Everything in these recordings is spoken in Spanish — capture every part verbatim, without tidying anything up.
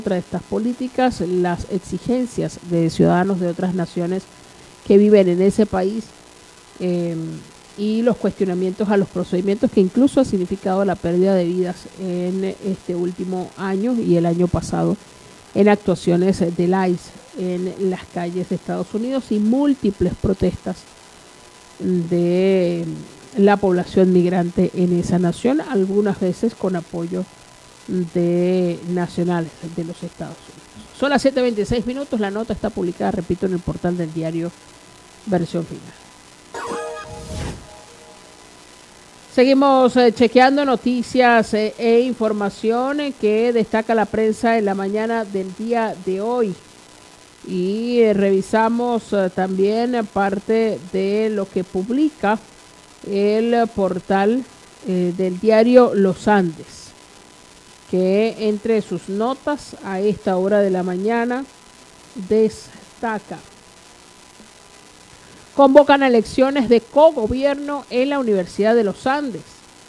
contra estas políticas, las exigencias de ciudadanos de otras naciones que viven en ese país eh, y los cuestionamientos a los procedimientos que incluso ha significado la pérdida de vidas en este último año y el año pasado en actuaciones del I C E en las calles de Estados Unidos y múltiples protestas de la población migrante en esa nación, algunas veces con apoyo de nacionales de los Estados Unidos. Son las siete veintiséis minutos, la nota está publicada, repito, en el portal del diario Versión Final. Seguimos eh, chequeando noticias eh, e información eh, que destaca la prensa en la mañana del día de hoy. Y eh, revisamos eh, también eh, parte de lo que publica el eh, portal eh, del diario Los Andes, que entre sus notas a esta hora de la mañana destaca: convocan a elecciones de cogobierno en la Universidad de los Andes.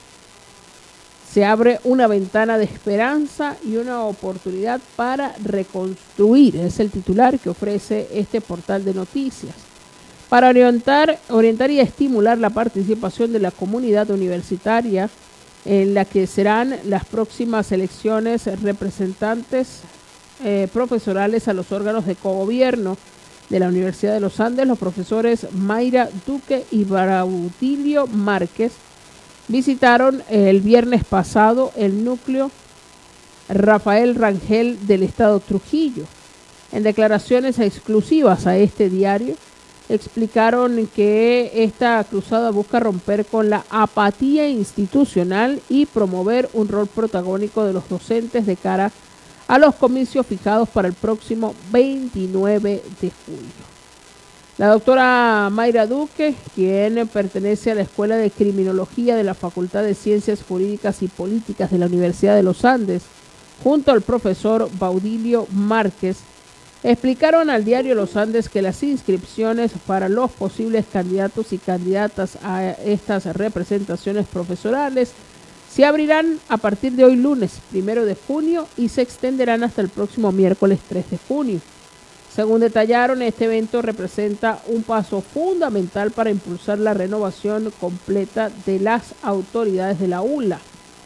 Se abre una ventana de esperanza y una oportunidad para reconstruir. Es el titular que ofrece este portal de noticias. Para orientar, orientar y estimular la participación de la comunidad universitaria en la que serán las próximas elecciones representantes eh, profesorales a los órganos de cogobierno de la Universidad de los Andes, los profesores Mayra Duque y Baudilio Márquez visitaron el viernes pasado el núcleo Rafael Rangel del estado Trujillo. En declaraciones exclusivas a este diario, explicaron que esta cruzada busca romper con la apatía institucional y promover un rol protagónico de los docentes de cara a los comicios fijados para el próximo veintinueve de julio. La doctora Mayra Duque, quien pertenece a la Escuela de Criminología de la Facultad de Ciencias Jurídicas y Políticas de la Universidad de los Andes, junto al profesor Baudilio Márquez, explicaron al diario Los Andes que las inscripciones para los posibles candidatos y candidatas a estas representaciones profesorales se abrirán a partir de hoy lunes, primero de junio, y se extenderán hasta el próximo miércoles tres de junio. Según detallaron, este evento representa un paso fundamental para impulsar la renovación completa de las autoridades de la U L A,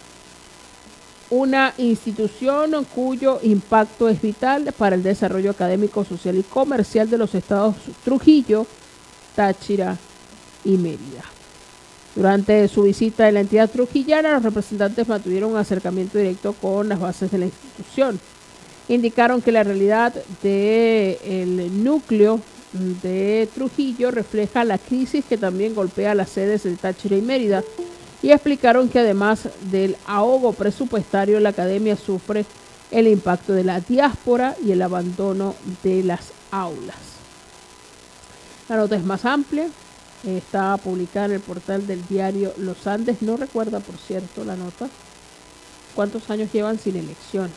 una institución cuyo impacto es vital para el desarrollo académico, social y comercial de los estados Trujillo, Táchira y Mérida. Durante su visita en la entidad trujillana, los representantes mantuvieron un acercamiento directo con las bases de la institución. Indicaron que la realidad del núcleo de Trujillo refleja la crisis que también golpea las sedes de Táchira y Mérida, y explicaron que además del ahogo presupuestario, la academia sufre el impacto de la diáspora y el abandono de las aulas. La nota es más amplia. Está publicada en el portal del diario Los Andes. No recuerda, por cierto, la nota cuántos años llevan sin elecciones.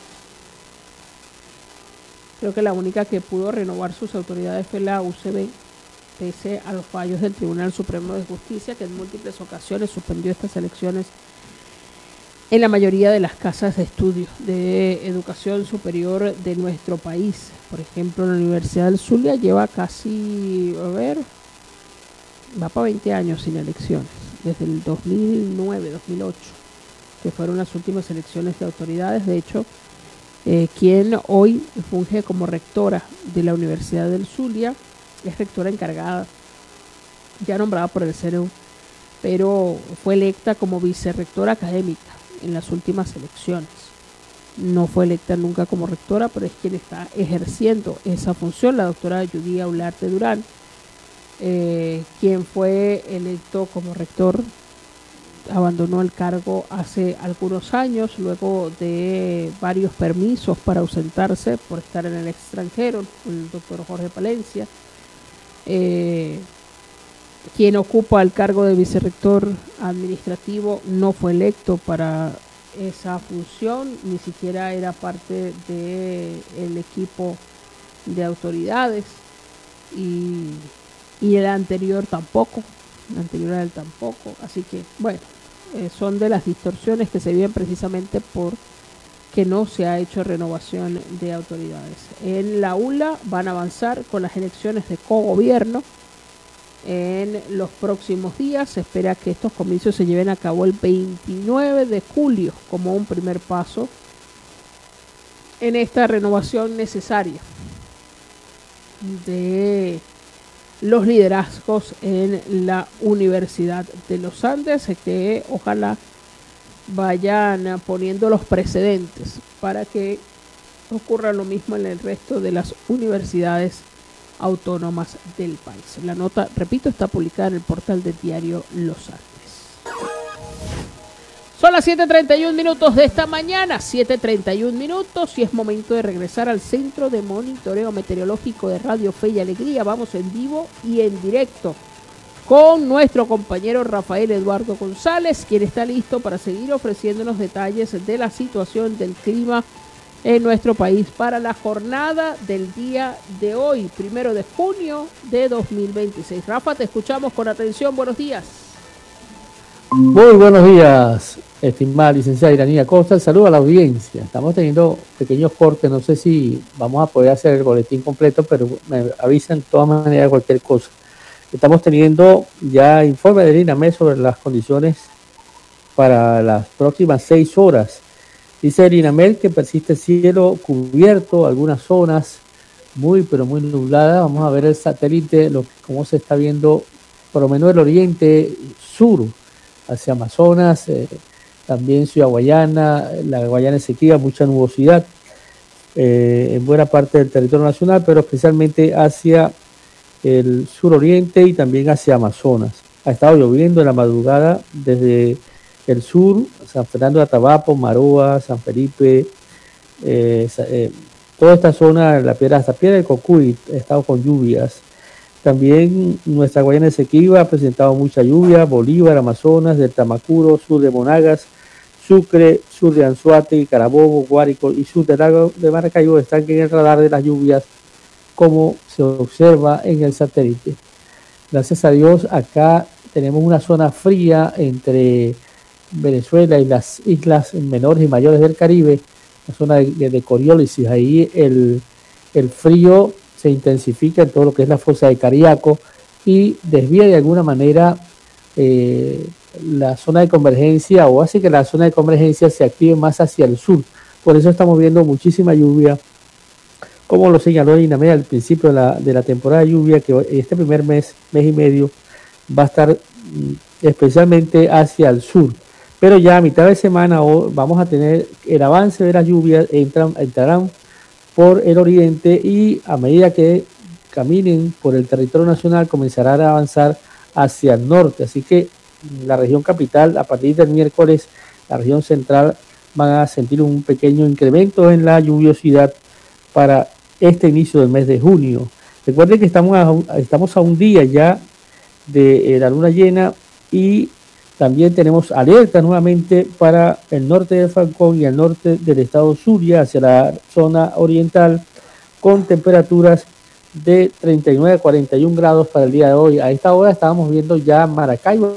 Creo que la única que pudo renovar sus autoridades fue la U C B, pese a los fallos del Tribunal Supremo de Justicia, que en múltiples ocasiones suspendió estas elecciones en la mayoría de las casas de estudio de educación superior de nuestro país. Por ejemplo, la Universidad del Zulia lleva casi, a ver, va para veinte años sin elecciones, desde el dos mil nueve, dos mil ocho, que fueron las últimas elecciones de autoridades. De hecho, eh, quien hoy funge como rectora de la Universidad del Zulia es rectora encargada, ya nombrada por el C N U, pero fue electa como vicerrectora académica en las últimas elecciones. No fue electa nunca como rectora, pero es quien está ejerciendo esa función, la doctora Yudía Ularte Durán. Eh, quien fue electo como rector, abandonó el cargo hace algunos años, luego de varios permisos para ausentarse por estar en el extranjero, el doctor Jorge Palencia. Eh, quien ocupa el cargo de vicerrector administrativo no fue electo para esa función, ni siquiera era parte del equipo de autoridades, y y el anterior tampoco, el anterior a él tampoco. Así que, bueno, eh, son de las distorsiones que se viven precisamente por que no se ha hecho renovación de autoridades. En la U L A van a avanzar con las elecciones de cogobierno en los próximos días. Se espera que estos comicios se lleven a cabo el veintinueve de julio como un primer paso en esta renovación necesaria de los liderazgos en la Universidad de los Andes, que ojalá vayan poniendo los precedentes para que ocurra lo mismo en el resto de las universidades autónomas del país. La nota, repito, está publicada en el portal del diario Los Andes. Son las siete treinta y un minutos de esta mañana, siete treinta y un minutos, y es momento de regresar al Centro de Monitoreo Meteorológico de Radio Fe y Alegría. Vamos en vivo y en directo con nuestro compañero Rafael Eduardo González, quien está listo para seguir ofreciéndonos detalles de la situación del clima en nuestro país para la jornada del día de hoy, primero de junio de dos mil veintiséis. Rafa, te escuchamos con atención. Buenos días. Muy buenos días, estimada licenciada Iranía Costa. Saludo a la audiencia. Estamos teniendo pequeños cortes, no sé si vamos a poder hacer el boletín completo, pero me avisan de todas maneras cualquier cosa. Estamos teniendo ya informe del INAMED sobre las condiciones para las próximas seis horas. Dice el INAMED que persiste cielo cubierto, algunas zonas muy pero muy nubladas. Vamos a ver el satélite, lo, cómo se está viendo por lo menos el oriente sur, hacia Amazonas, eh, también Ciudad Guayana, la Guayana Esequiba, mucha nubosidad eh, en buena parte del territorio nacional, pero especialmente hacia el suroriente y también hacia Amazonas. Ha estado lloviendo en la madrugada desde el sur, San Fernando de Atabapo, Maroa, San Felipe, eh, eh, toda esta zona, la piedra, hasta Piedra del Cocuy, ha estado con lluvias. También nuestra Guayana Esequiba ha presentado mucha lluvia, Bolívar, Amazonas, del Tamacuro, sur de Monagas, Sucre, sur de Anzoátegui, Carabobo, Guárico y sur del lago de Maracaibo están en el radar de las lluvias, como se observa en el satélite. Gracias a Dios, acá tenemos una zona fría entre Venezuela y las islas menores y mayores del Caribe, la zona de, de Coriólisis. Ahí el, el frío se intensifica en todo lo que es la fosa de Cariaco y desvía de alguna manera eh, la zona de convergencia, o hace que la zona de convergencia se active más hacia el sur. Por eso estamos viendo muchísima lluvia, como lo señaló INAMED al principio de la, de la temporada de lluvia, que este primer mes, mes y medio, va a estar especialmente hacia el sur. Pero ya a mitad de semana vamos a tener el avance de las lluvias, entran, entrarán por el oriente y a medida que caminen por el territorio nacional comenzarán a avanzar hacia el norte. Así que la región capital, a partir del miércoles, la región central van a sentir un pequeño incremento en la lluviosidad para este inicio del mes de junio. Recuerden que estamos a, estamos a un día ya de la luna llena y también tenemos alerta nuevamente para el norte de Falcón y el norte del estado Zulia, hacia la zona oriental, con temperaturas de treinta y nueve a cuarenta y un grados para el día de hoy. A esta hora estábamos viendo ya Maracaibo,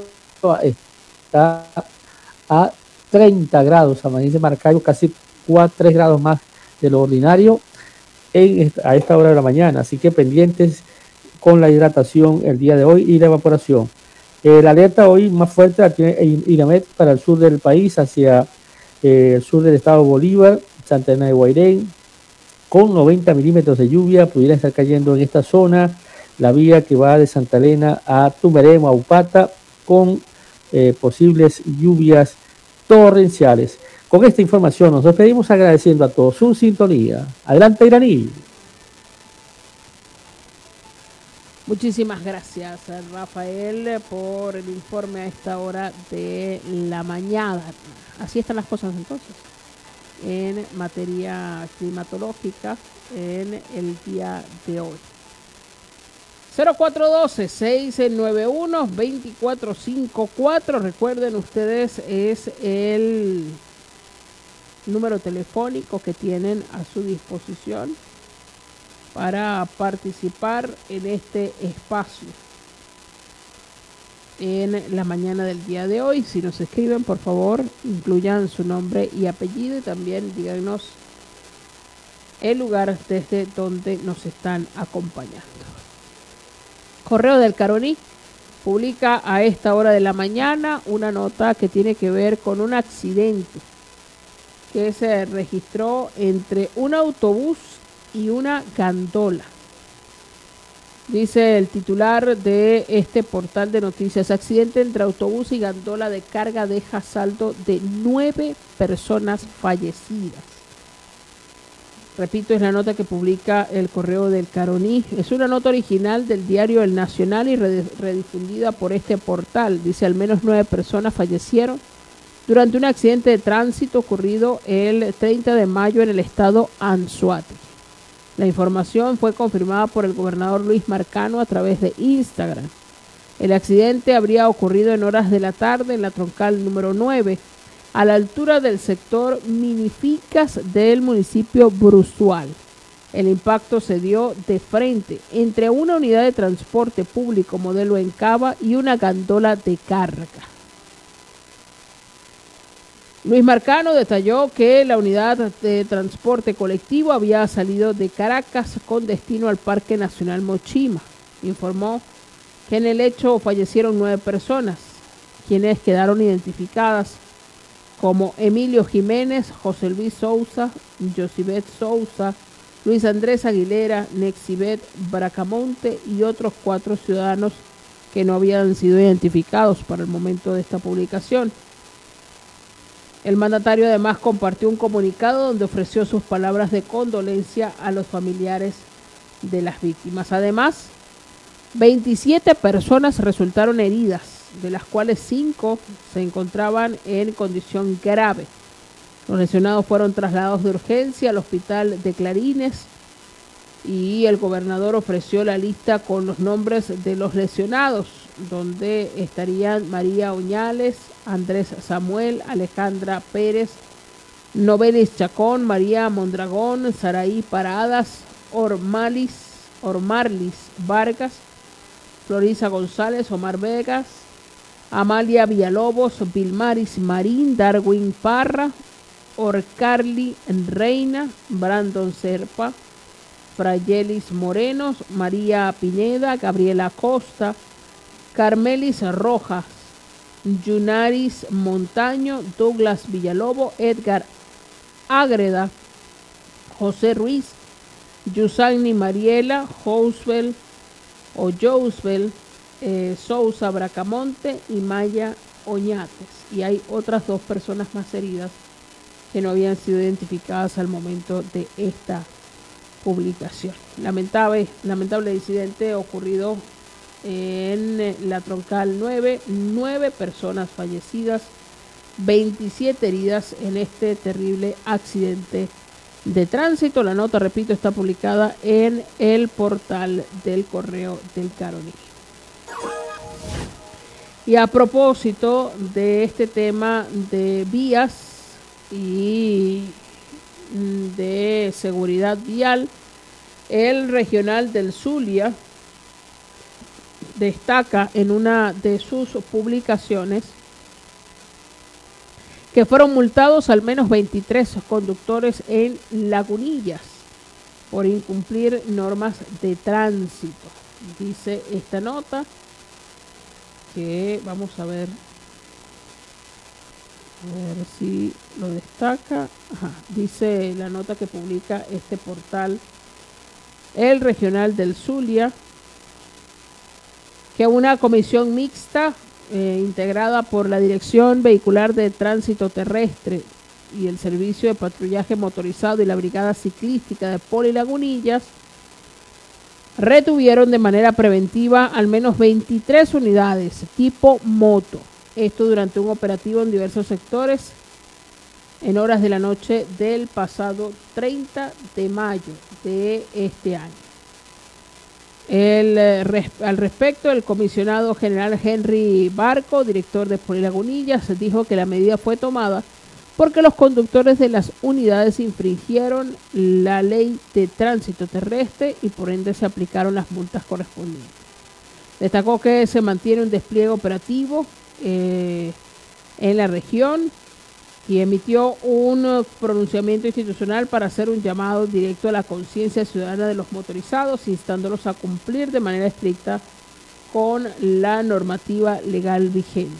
está a treinta grados, amanece Maracaibo casi cuatro, tres grados más de lo ordinario en, a esta hora de la mañana, así que pendientes con la hidratación el día de hoy y la evaporación. Eh, la alerta hoy más fuerte la tiene INAMED para el sur del país, hacia eh, el sur del estado Bolívar, Santa Ana de Guairén, con noventa milímetros de lluvia, pudiera estar cayendo en esta zona, la vía que va de Santa Elena a Tumeremo, a Upata, con eh, posibles lluvias torrenciales. Con esta información nos despedimos agradeciendo a todos su sintonía. Adelante, Iraní. Muchísimas gracias, Rafael, por el informe a esta hora de la mañana. Así están las cosas entonces en materia climatológica en el día de hoy. cero cuatro uno dos, seis nueve uno, dos cuatro cinco cuatro. Recuerden ustedes, es el número telefónico que tienen a su disposición para participar en este espacio. en la mañana del día de hoy. Si nos escriben, por favor, incluyan su nombre y apellido y también díganos el lugar desde donde nos están acompañando. Correo del Caroní publica a esta hora de la mañana una nota que tiene que ver con un accidente que se registró entre un autobús y una gandola. Dice el titular de este portal de noticias: accidente entre autobús y gandola de carga deja saldo de nueve personas fallecidas. Repito, es la nota que publica el Correo del Caroní. Es una nota original del diario El Nacional y redifundida por este portal. Dice: al menos nueve personas fallecieron durante un accidente de tránsito ocurrido el treinta de mayo en el estado Anzoátegui. La información fue confirmada por el gobernador Luis Marcano a través de Instagram. El accidente habría ocurrido en horas de la tarde en la troncal número nueve, a la altura del sector Minificas del municipio Bruzual. El impacto se dio de frente entre una unidad de transporte público modelo Encava y una gandola de carga. Luis Marcano detalló que la unidad de transporte colectivo había salido de Caracas con destino al Parque Nacional Mochima. Informó que en el hecho fallecieron nueve personas, quienes quedaron identificadas como Emilio Jiménez, José Luis Sousa, Josibet Sousa, Luis Andrés Aguilera, Nexibet Bracamonte y otros cuatro ciudadanos que no habían sido identificados para el momento de esta publicación. El mandatario además compartió un comunicado donde ofreció sus palabras de condolencia a los familiares de las víctimas. Además, veintisiete personas resultaron heridas, de las cuales cinco se encontraban en condición grave. Los lesionados fueron trasladados de urgencia al hospital de Clarines y el gobernador ofreció la lista con los nombres de los lesionados, donde estarían María Oñales, Andrés Samuel, Alejandra Pérez, Novelis Chacón, María Mondragón, Saraí Paradas, Ormalis, Ormarlis Vargas, Florisa González, Omar Vegas, Amalia Villalobos, Vilmaris Marín, Darwin Parra, Orcarly Reina, Brandon Serpa, Frayelis Morenos, María Pineda, Gabriela Costa, Carmelis Rojas, Yunaris Montaño, Douglas Villalobo, Edgar Ágreda, José Ruiz, Yusagni Mariela, Jousbel o Jousbel, eh, Sousa Bracamonte y Maya Oñates. Y hay otras dos personas más heridas que no habían sido identificadas al momento de esta publicación. Lamentable, lamentable incidente ocurrido en la troncal nueve, nueve personas fallecidas, veintisiete heridas en este terrible accidente de tránsito. La nota, repito, está publicada en el portal del Correo del Caroní. Y a propósito de este tema de vías y de seguridad vial, el regional del Zulia destaca en una de sus publicaciones que fueron multados al menos veintitrés conductores en Lagunillas por incumplir normas de tránsito. Dice esta nota que vamos a ver, a ver si lo destaca. Ajá, dice la nota que publica este portal, el regional del Zulia, que una comisión mixta eh, integrada por la Dirección Vehicular de Tránsito Terrestre y el Servicio de Patrullaje Motorizado y la Brigada Ciclística de Poli Lagunillas retuvieron de manera preventiva al menos veintitrés unidades tipo moto. Esto durante un operativo en diversos sectores en horas de la noche del pasado treinta de mayo de este año. El, al respecto, el comisionado general Henry Barco, director de Poli Lagunillas, dijo que la medida fue tomada porque los conductores de las unidades infringieron la ley de tránsito terrestre y por ende se aplicaron las multas correspondientes. Destacó que se mantiene un despliegue operativo eh, en la región y emitió un pronunciamiento institucional para hacer un llamado directo a la conciencia ciudadana de los motorizados, instándolos a cumplir de manera estricta con la normativa legal vigente.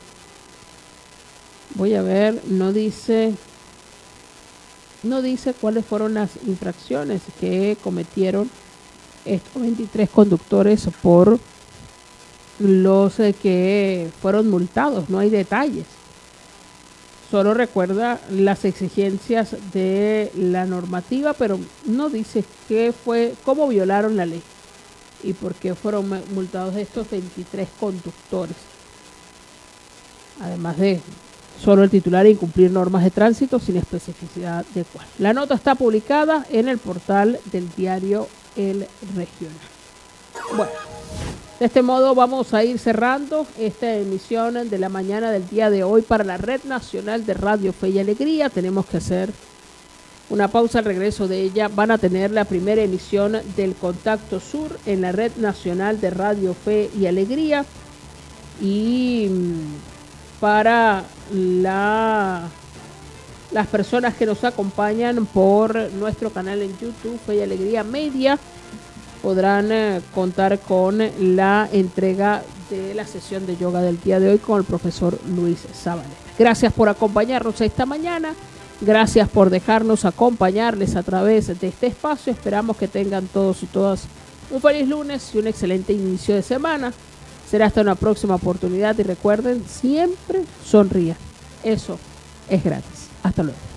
Voy a ver, no dice, no dice cuáles fueron las infracciones que cometieron estos veintitrés conductores por los eh, que fueron multados. No hay detalles. Solo recuerda las exigencias de la normativa, pero no dice qué fue, cómo violaron la ley y por qué fueron multados estos veintitrés conductores. Además de solo el titular incumplir normas de tránsito sin especificidad de cuál. La nota está publicada en el portal del diario El Regional. Bueno, de este modo vamos a ir cerrando esta emisión de la mañana del día de hoy para la Red Nacional de Radio Fe y Alegría. Tenemos que hacer una pausa. Al regreso de ella van a tener la primera emisión del Contacto Sur en la Red Nacional de Radio Fe y Alegría. Y para la, las personas que nos acompañan por nuestro canal en YouTube, Fe y Alegría Media, podrán eh, contar con la entrega de la sesión de yoga del día de hoy con el profesor Luis Zabaleta. Gracias por acompañarnos esta mañana. Gracias por dejarnos acompañarles a través de este espacio. Esperamos que tengan todos y todas un feliz lunes y un excelente inicio de semana. Será hasta una próxima oportunidad y recuerden, siempre sonrían. Eso es gratis. Hasta luego.